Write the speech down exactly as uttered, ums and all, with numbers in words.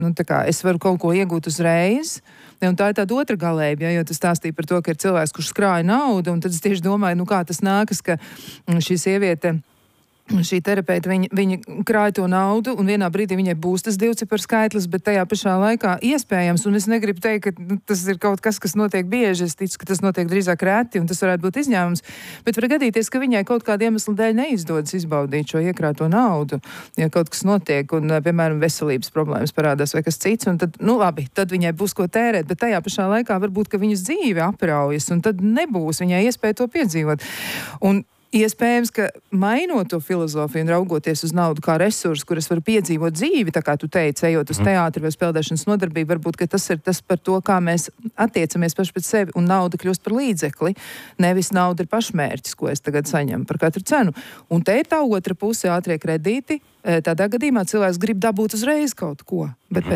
nu, tā kā es varu kaut ko iegūt uzreiz. Un tā ir tāda otra galējība, ja, jo tu stāstīji par to, ka ir cilvēks, kurš krāja naudu, un tad es tieši domāju, nu kā tas nākas, ka šī sieviete, šī terapeita, viņa, viņa krāja to naudu, un vienā brīdī viņai būs tas divcipars skaitlis, bet tajā pašā laikā iespējams, un es negribu teikt, ka nu, tas ir kaut kas, kas notiek bieži, es ticu, ka tas notiek drīzāk reti, un tas varētu būt izņēmums, bet var gadīties, ka viņai kaut kāda iemesla dēļ neizdodas izbaudīt šo iekrāto naudu, ja kaut kas notiek, un, piemēram, veselības problēmas parādās vai kas cits, un tad, nu labi, tad viņai būs ko tērēt, bet tajā pašā laikā varbūt, ka viņas dzīve apraujas, un tad nebūs viņai iespēja to piedzīvot. Un iespējams, ka mainot to filozofiju un raugoties uz naudu kā resursu, kuras var piedzīvot dzīvi, tā kā tu teici, ejot uz teātri vai spēlēšanas nodarbību, varbūt, ka tas ir tas par to, kā mēs attiecamies paši pret sevi, un nauda kļūst par līdzekli. Nevis nauda ir pašmērķis, ko es tagad saņemu par katru cenu. Un te ir tā otra puse, ātrie kredīti. Tādā gadījumā cilvēks grib dabūt uzreiz kaut ko, bet pēc